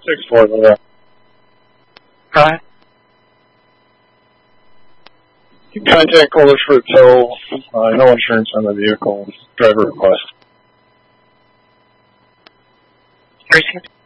6-4, yeah. Hi. Contact holders for tow, no insurance on the vehicle, driver request. Received.